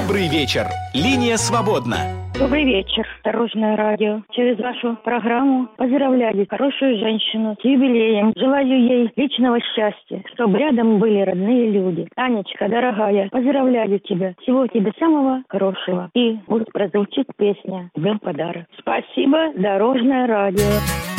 Добрый вечер. Линия свободна. Добрый вечер, Дорожное радио. Через вашу программу поздравляю хорошую женщину с юбилеем. Желаю ей личного счастья, чтобы рядом были родные люди. Анечка, дорогая, поздравляю тебя. Всего тебе самого хорошего. И вот прозвучит песня «Ждем подарок». Спасибо, Дорожное радио.